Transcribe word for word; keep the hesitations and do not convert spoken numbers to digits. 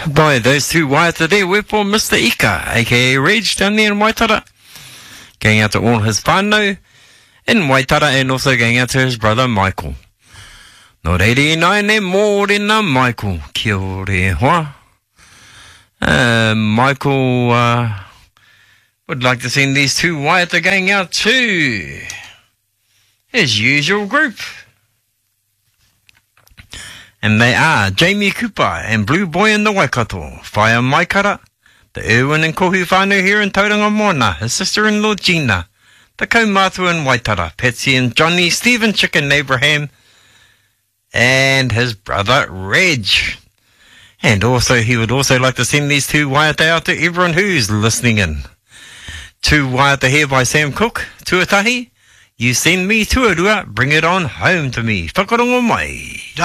By those two Waiata there, we're for Mister Ika, aka Reg, down there in Waitara. Going out to all his whānau in Waitara, and also going out to his brother Michael. Nō reiri nai ne mōrena Michael, kia ore hoa. Uh, Michael uh, would like to send these two Waiata going out to his usual group. And they are Jamie Cooper and Blue Boy in the Waikato, Whaia Maikara, the Erwin and Kohu whānau here in Tauranga Moana, his sister-in-law Gina, the kaumātua in Waitara, Patsy and Johnny, Stephen Chicken Abraham, and his brother Reg. And also, he would also like to send these two Waiata out to everyone who's listening in. Two Waiata here by Sam Cook, Tuatahi. You send me tuarua, bring it on home to me. Whakarongo mai.